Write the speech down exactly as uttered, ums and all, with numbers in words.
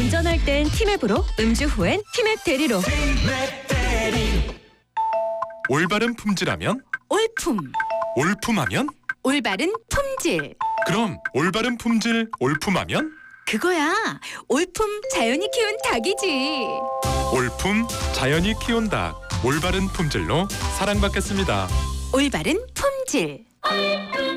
운전할 땐 티맵으로, 음주 후엔 티맵 대리로. 올바른 품질하면? 올품. 올품하면? 올바른 품질. 그럼 올바른 품질 올품하면? 그거야. 올품 자연이 키운 닭이지. 올품 자연이 키운 닭. 올바른 품질로 사랑받겠습니다. 올바른 품질.